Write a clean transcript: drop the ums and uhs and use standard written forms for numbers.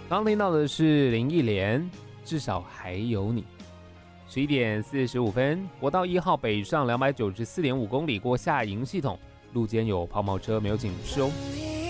刚听到的是林忆莲，至少还有你。11点45分，国道1号北上294.5公里过下营系统，路肩有泡泡车，没有警示哦。